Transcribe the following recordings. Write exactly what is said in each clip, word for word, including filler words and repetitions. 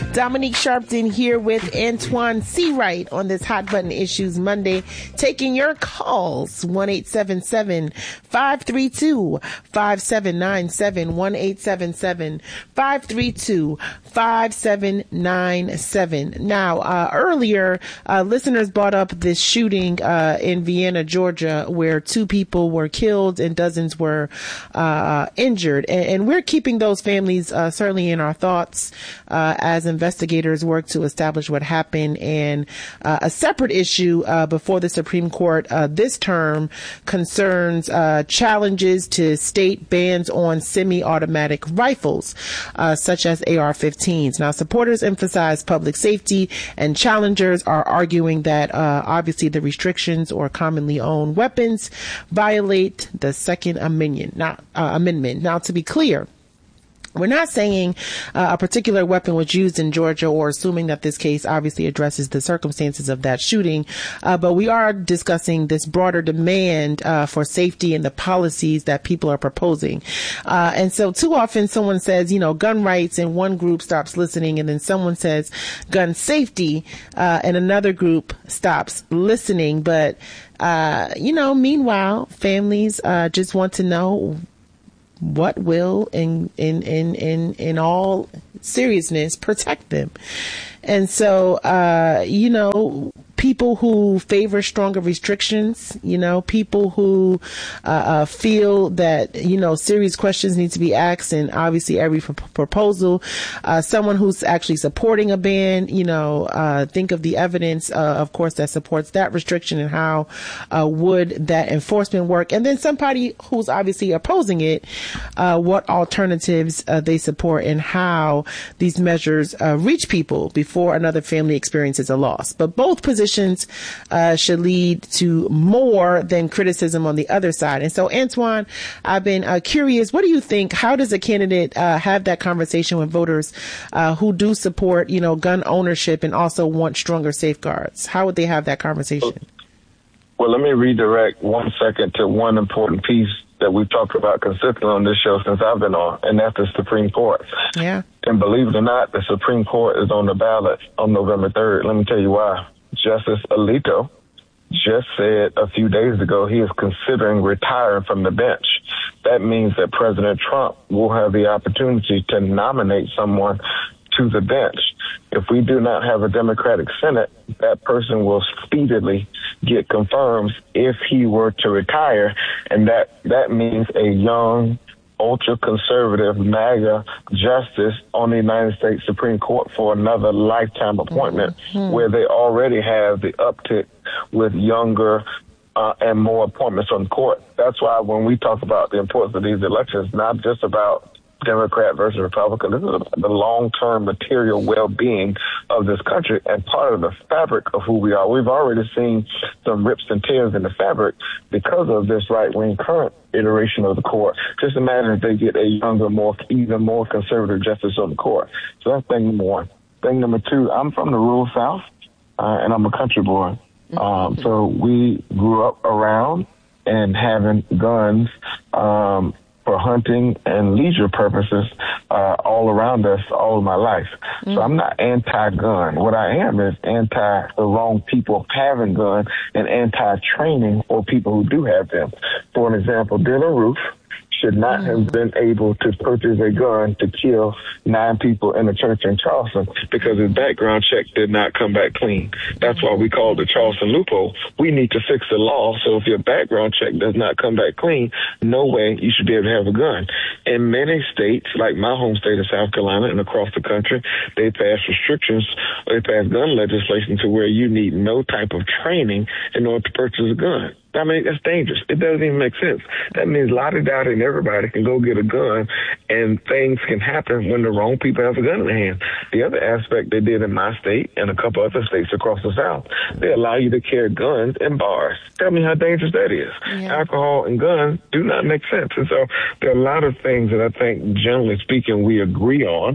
Dominique Sharpton here with Antoine Seawright on this Hot Button Issues Monday, taking your calls. one eight seven seven, five three two, five seven nine seven, one eight seven seven, five three two, five seven nine seven. Now, uh, earlier, uh, listeners brought up this shooting uh, in Vienna, Georgia, where two people were killed and dozens were uh, injured. And, and we're keeping those families uh, certainly in our thoughts uh, as investigators work to establish what happened. And uh, a separate issue uh, before the Supreme Court uh, this term concerns uh, challenges to state bans on semi-automatic rifles, uh, such as A R fifteens. Now, supporters emphasize public safety, and challengers are arguing that uh, obviously the restrictions or commonly owned weapons violate the Second Amendment. Now, uh, amendment. Now, to be clear, we're not saying uh, a particular weapon was used in Georgia or assuming that this case obviously addresses the circumstances of that shooting, uh, but we are discussing this broader demand uh, for safety and the policies that people are proposing. Uh, and so too often someone says, you know, gun rights and one group stops listening, and then someone says gun safety uh, and another group stops listening. But, uh, you know, meanwhile, families uh, just want to know what will, in, in, in, in, in all seriousness, protect them. And so, uh, you know, people who favor stronger restrictions, you know, people who uh, uh, feel that, you know, serious questions need to be asked, and obviously every p- proposal, uh, someone who's actually supporting a ban, you know, uh, think of the evidence, uh, of course, that supports that restriction and how uh, would that enforcement work. And then somebody who's obviously opposing it, uh, what alternatives uh, they support and how these measures uh, reach people before another family experiences a loss. But both positions Uh, should lead to more than criticism on the other side. And so, Antoine, I've been uh, curious, what do you think? How does a candidate uh, have that conversation with voters uh, who do support, you know, gun ownership and also want stronger safeguards? How would they have that conversation? Well, let me redirect one second to one important piece that we've talked about consistently on this show since I've been on, and that's the Supreme Court. Yeah. And believe it or not, the Supreme Court is on the ballot on November third. Let me tell you why. Justice Alito just said a few days ago he is considering retiring from the bench. That means that President Trump will have the opportunity to nominate someone to the bench. If we do not have a Democratic Senate, that person will speedily get confirmed if he were to retire, and that, that means a young, ultra-conservative MAGA justice on the United States Supreme Court for another lifetime appointment, mm-hmm. where they already have the uptick with younger uh, and more appointments on the court. That's why when we talk about the importance of these elections, not just about Democrat versus Republican, this is about the long-term material well-being of this country and part of the fabric of who we are. We've already seen some rips and tears in the fabric because of this right-wing current iteration of the court. Just imagine if they get a younger, more, even more conservative justice on the court. So that's thing number one. Thing number two, I'm from the rural South, uh, and I'm a country boy. Mm-hmm. Um, so we grew up around and having guns, um, for hunting and leisure purposes uh, all around us all of my life. Mm-hmm. So I'm not anti-gun. What I am is anti the wrong people having guns and anti-training for people who do have them. For an example, Dylan Roof should not mm-hmm. have been able to purchase a gun to kill nine people in a church in Charleston because his background check did not come back clean. That's why we call it the Charleston loophole. We need to fix the law so if your background check does not come back clean, no way you should be able to have a gun. In many states, like my home state of South Carolina and across the country, they pass restrictions, they pass gun legislation to where you need no type of training in order to purchase a gun. I mean, that's dangerous. It doesn't even make sense. That means lottie-dottie and everybody can go get a gun, and things can happen when the wrong people have a gun in their hand. The other aspect they did in my state and a couple other states across the South, they allow you to carry guns in bars. Tell me how dangerous that is. Yeah. Alcohol and guns do not make sense. And so there are a lot of things that I think, generally speaking, we agree on.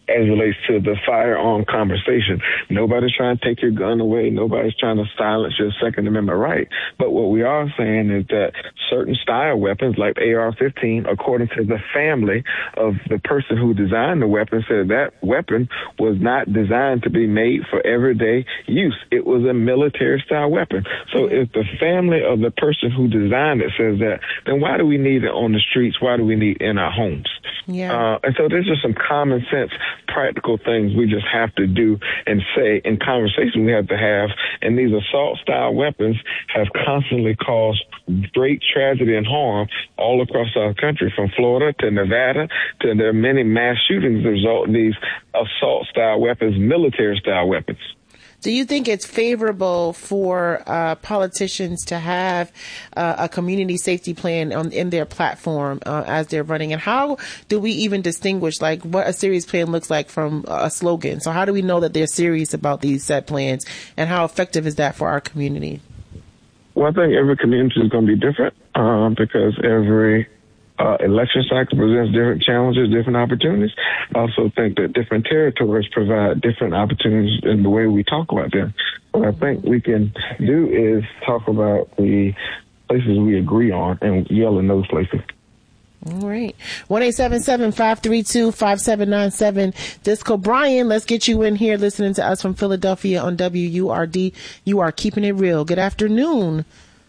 as it relates to the firearm conversation. Nobody's trying to take your gun away. Nobody's trying to silence your Second Amendment right. But what we are saying is that certain style weapons like A R fifteen, according to the family of the person who designed the weapon, said that weapon was not designed to be made for everyday use. It was a military style weapon. So if the family of the person who designed it says that, then why do we need it on the streets? Why do we need it in our homes? Yeah. Uh, and so there's just some common sense, practical things we just have to do and say in conversation we have to have. And these assault style weapons have constantly caused great tragedy and harm all across our country, from Florida to Nevada to there are many mass shootings as a result of these assault style weapons, military style weapons. Do you think it's favorable for uh, politicians to have uh, a community safety plan on, in their platform uh, as they're running? And how do we even distinguish like what a serious plan looks like from a slogan? So how do we know that they're serious about these set plans, and how effective is that for our community? Well, I think every community is going to be different uh, because every Uh, election cycle presents different challenges, different opportunities. I also think that different territories provide different opportunities in the way we talk about them. What I think we can do is talk about the places we agree on and yell in those places. All right. one eight seven seven, five three two, five seven nine seven. Disco Brian, let's get you in here listening to us from Philadelphia on W U R D. You are keeping it real. Good afternoon.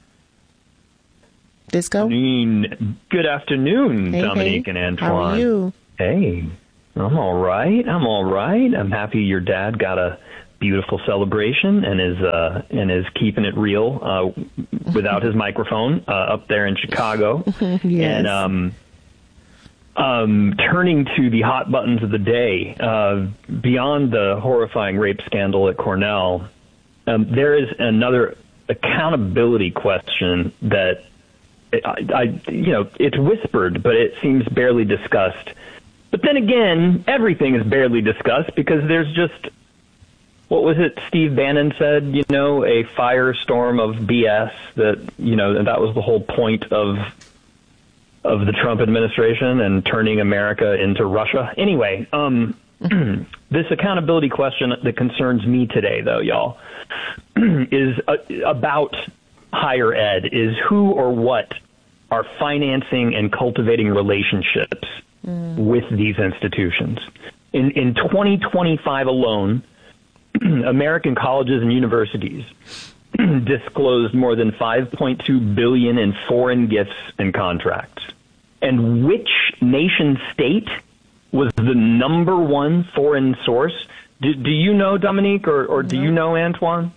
Disco? Good afternoon, hey, Dominique hey. and Antoine. How are you? Hey, I'm all right. I'm all right. I'm happy your dad got a beautiful celebration and is uh, and is keeping it real uh, without his microphone uh, up there in Chicago. Yes. And um, um, turning to the hot buttons of the day, uh, beyond the horrifying rape scandal at Cornell, um, there is another accountability question that. I, I, you know, it's whispered, but it seems barely discussed. But then again, everything is barely discussed because there's just, what was it Steve Bannon said, you know, a firestorm of B S that, you know, that was the whole point of of the Trump administration and turning America into Russia. Anyway, um, this accountability question that concerns me today, though, y'all, is uh, about higher ed, is who or what are financing and cultivating relationships mm. with these institutions. In, in twenty twenty-five alone, American colleges and universities disclosed more than five point two billion dollars in foreign gifts and contracts. And which nation state was the number one foreign source? Do, do you know, Dominique, or, or do no. you know, Antoine?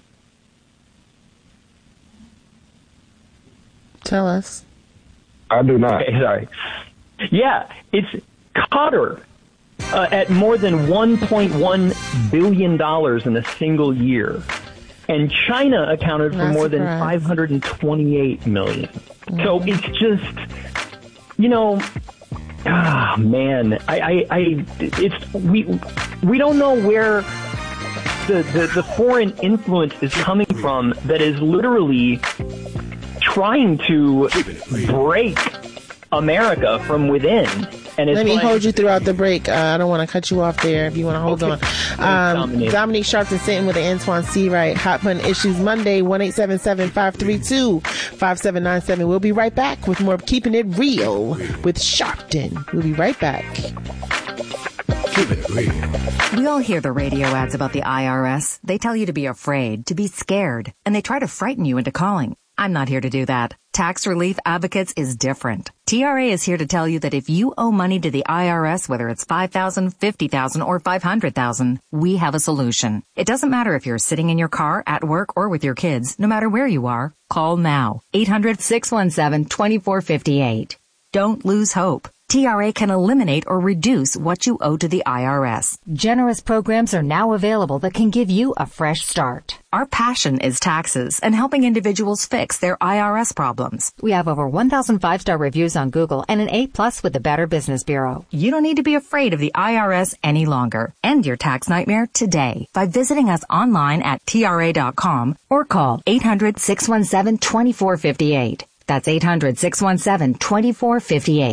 Tell us. I do not. Okay, sorry. Yeah, it's Qatar uh, at more than one point one billion dollars in a single year. And China accounted for Not more surprised. than five hundred twenty-eight million dollars. Mm-hmm. So it's just, you know, ah, man, I, I, I, it's, we, we don't know where the, the, the foreign influence is coming from that is literally trying to break America from within. And it's Let me like, hold you throughout the break. Uh, I don't want to cut you off there if you want to hold okay. on. Um, Dominique. Dominique Sharpton sitting with the Antoine Seawright Hot Button Issues Monday, one eight seven seven, five three two, five seven nine seven. We'll be right back with more Keeping It Real with Sharpton. We'll be right back. Keep it real. We all hear the radio ads about the I R S. They tell you to be afraid, to be scared, and they try to frighten you into calling. I'm not here to do that. Tax Relief Advocates is different. T R A is here to tell you that if you owe money to the I R S, whether it's five thousand dollars, fifty thousand dollars, or five hundred thousand dollars, we have a solution. It doesn't matter if you're sitting in your car, at work, or with your kids. No matter where you are, call now. eight hundred, six one seven, two four five eight. Don't lose hope. T R A can eliminate or reduce what you owe to the I R S. Generous programs are now available that can give you a fresh start. Our passion is taxes and helping individuals fix their I R S problems. We have over one thousand five-star reviews on Google and an A plus with the Better Business Bureau. You don't need to be afraid of the I R S any longer. End your tax nightmare today by visiting us online at T R A dot com or call eight hundred, six one seven, two four five eight. That's eight hundred, six one seven, two four five eight.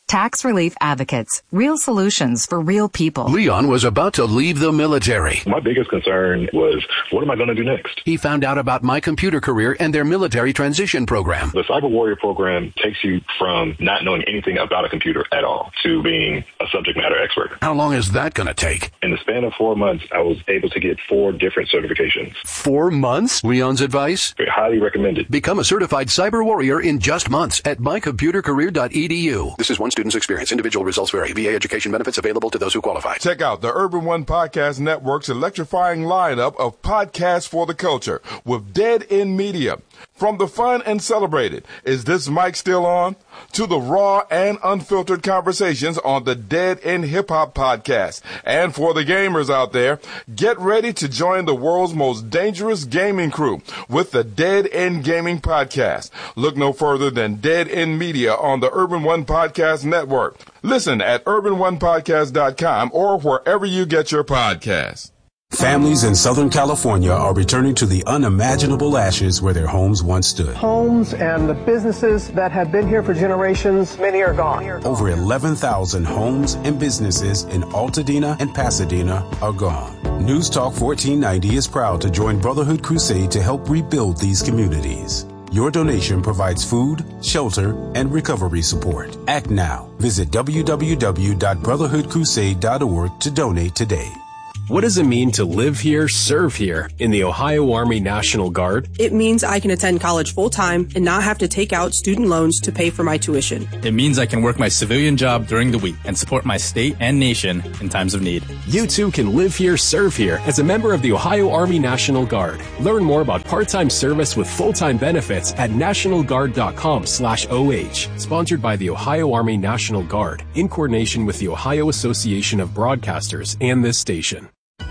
Tax Relief Advocates. Real solutions for real people. Leon was about to leave the military. My biggest concern was, what am I going to do next? He found out about My Computer Career and their military transition program. The Cyber Warrior program takes you from not knowing anything about a computer at all to being a subject matter expert. How long is that going to take? In the span of four months, I was able to get four different certifications. Four months? Leon's advice? Very highly recommended. Become a certified cyber warrior in just months at my computer career dot e d u. This is one student's experience. Individual results vary. V A education benefits available to those who qualify. Check out the Urban One Podcast Network's electrifying lineup of podcasts for the culture with Dead End Media. From the fun and celebrated, Is This Mic Still On? To the raw and unfiltered conversations on the Dead End Hip Hop Podcast. And for the gamers out there, get ready to join the world's most dangerous gaming crew with the Dead End Gaming Podcast. Look no further than Dead End Media on the Urban One Podcast Network. Listen at urban one podcast dot com or wherever you get your podcasts. Families in Southern California are returning to the unimaginable ashes where their homes once stood. Homes and the businesses that have been here for generations, many are gone. Over eleven thousand homes and businesses in Altadena and Pasadena are gone. News Talk fourteen ninety is proud to join Brotherhood Crusade to help rebuild these communities. Your donation provides food, shelter, and recovery support. Act now. Visit w w w dot brotherhood crusade dot org to donate today. What does it mean to live here, serve here in the Ohio Army National Guard? It means I can attend college full-time and not have to take out student loans to pay for my tuition. It means I can work my civilian job during the week and support my state and nation in times of need. You too can live here, serve here as a member of the Ohio Army National Guard. Learn more about part-time service with full-time benefits at national guard dot com slash O H. Sponsored by the Ohio Army National Guard in coordination with the Ohio Association of Broadcasters and this station.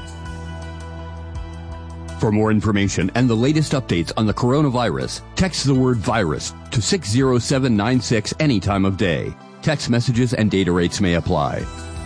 For more information and the latest updates on the coronavirus, text the word virus to six zero seven nine six any time of day. Text messages and data rates may apply.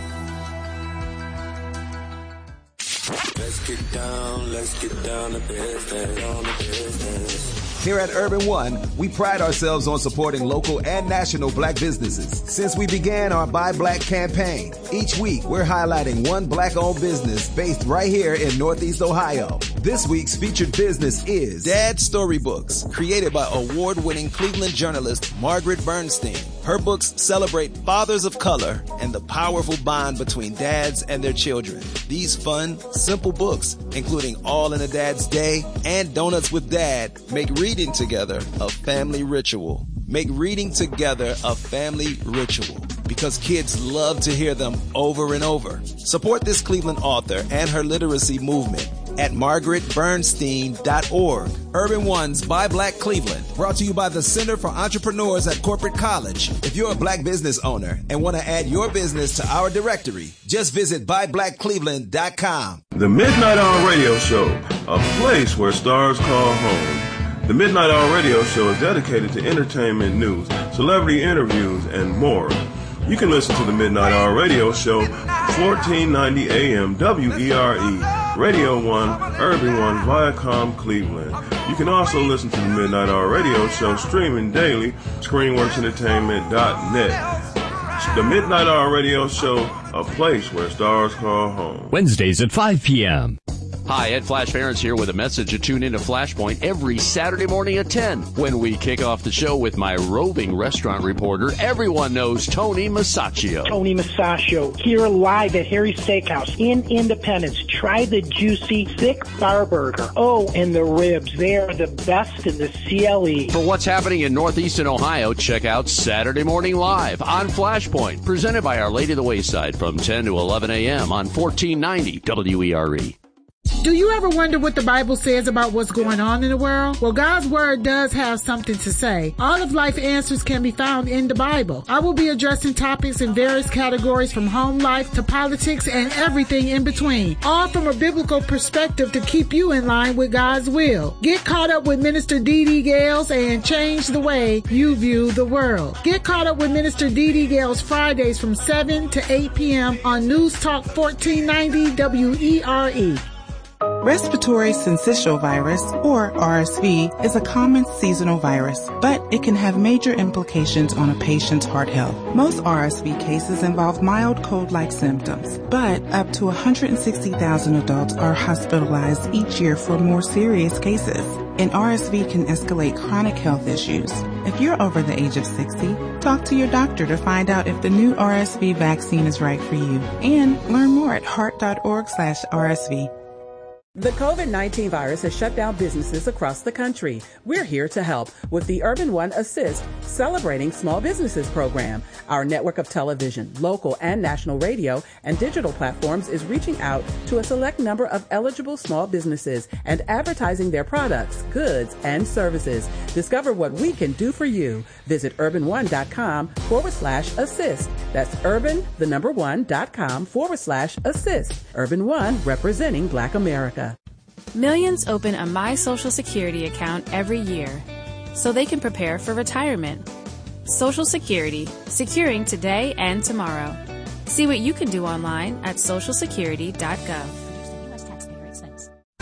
Let's get down, let's get down to business, down to business. Here at Urban One, we pride ourselves on supporting local and national black businesses. Since we began our Buy Black campaign, each week we're highlighting one black-owned business based right here in Northeast Ohio. This week's featured business is Dad Storybooks, created by award-winning Cleveland journalist Margaret Bernstein. Her books celebrate fathers of color and the powerful bond between dads and their children. These fun, simple books, including All in a Dad's Day and Donuts with Dad, make reading together a family ritual. Make reading together a family ritual because kids love to hear them over and over. Support this Cleveland author and her literacy movement at margaret bernstein dot org. Urban One's Buy Black Cleveland, brought to you by the Center for Entrepreneurs at Corporate College. If you're a black business owner and want to add your business to our directory, just visit buy black cleveland dot com. The Midnight Hour Radio Show, a place where stars call home. The Midnight Hour Radio Show is dedicated to entertainment news, celebrity interviews, and more. You can listen to the Midnight Hour Radio Show, fourteen ninety A M W E R E, Radio one, Urban One, Viacom, Cleveland. You can also listen to the Midnight Hour Radio Show streaming daily, screen works entertainment dot net. The Midnight Hour Radio Show, a place where stars call home. Wednesdays at five p.m. Hi, Ed Flash Barron's here with a message to tune into Flashpoint every Saturday morning at ten when we kick off the show with my roving restaurant reporter. Everyone knows Tony Masaccio. Tony Masaccio here live at Harry's Steakhouse in Independence. Try the juicy, thick bar burger. Oh, and the ribs. They are the best in the C L E. For what's happening in Northeastern Ohio, check out Saturday Morning Live on Flashpoint, presented by Our Lady of the Wayside from ten to eleven a.m. on fourteen ninety W E R E. Do you ever wonder what the Bible says about what's going on in the world? Well, God's Word does have something to say. All of life answers can be found in the Bible. I will be addressing topics in various categories from home life to politics and everything in between, all from a biblical perspective to keep you in line with God's will. Get caught up with Minister Dee Dee Gales and change the way you view the world. Get caught up with Minister Dee Dee Gales Fridays from seven to eight p.m. on News Talk fourteen ninety W E R E. Respiratory syncytial virus, or R S V, is a common seasonal virus, but it can have major implications on a patient's heart health. Most R S V cases involve mild cold-like symptoms, but up to one hundred sixty thousand adults are hospitalized each year for more serious cases. And R S V can escalate chronic health issues. If you're over the age of sixty, talk to your doctor to find out if the new R S V vaccine is right for you. And learn more at heart.org slash RSV. The COVID nineteen virus has shut down businesses across the country. We're here to help with the Urban One Assist Celebrating Small Businesses program. Our network of television, local and national radio, and digital platforms is reaching out to a select number of eligible small businesses and advertising their products, goods, and services. Discover what we can do for you. Visit urban1.com forward slash assist. That's urban, the number one, dot com forward slash assist. Urban One, representing Black America. Millions open a My Social Security account every year so they can prepare for retirement. Social Security, securing today and tomorrow. See what you can do online at social security dot gov.